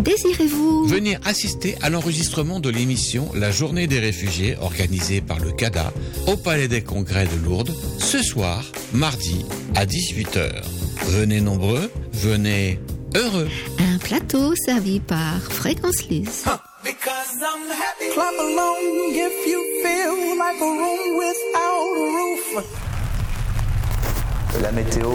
Désirez-vous venir assister à l'enregistrement de l'émission La Journée des réfugiés organisée par le CADA au Palais des Congrès de Lourdes ce soir, mardi à 18h. Venez nombreux, venez heureux. Un plateau servi par Fréquence Lys. Because I'm happy. Clap along if you feel like a room without a roof. La météo.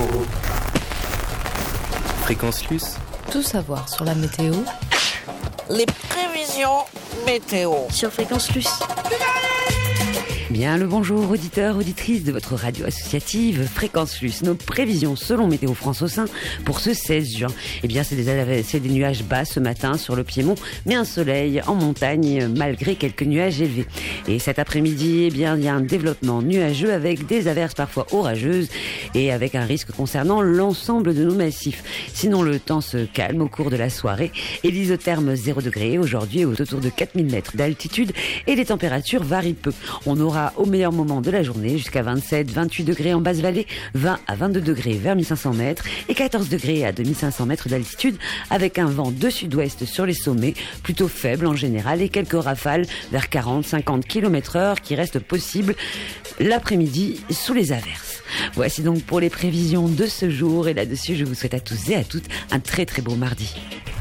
Fréquence Lys. Tout savoir sur la météo. Les prévisions météo. Sur Fréquence Lys. Bien le bonjour auditeurs, auditrices de votre radio associative Fréquence Lys. Nos prévisions selon Météo France au sein pour ce 16 juin. Eh bien c'est des nuages bas ce matin sur le Piémont, mais un soleil en montagne malgré quelques nuages élevés. Et cet après-midi, eh bien il y a un développement nuageux avec des averses parfois orageuses et avec un risque concernant l'ensemble de nos massifs. Sinon le temps se calme au cours de la soirée et l'isotherme 0 degré aujourd'hui est autour de 4000 mètres d'altitude et les températures varient peu. On aura au meilleur moment de la journée jusqu'à 27-28 degrés en basse vallée, 20 à 22 degrés vers 1500 mètres et 14 degrés à 2500 mètres d'altitude avec un vent de sud-ouest sur les sommets plutôt faible en général et quelques rafales vers 40-50 km/h qui restent possibles l'après-midi sous les averses. Voici donc pour les prévisions de ce jour et là-dessus je vous souhaite à tous et à toutes un très très beau mardi.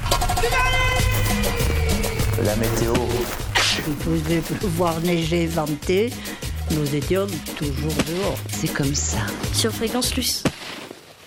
La météo. Il pouvait pleuvoir, neiger, venter. Nous étions toujours dehors. C'est comme ça. Sur Fréquence Lys.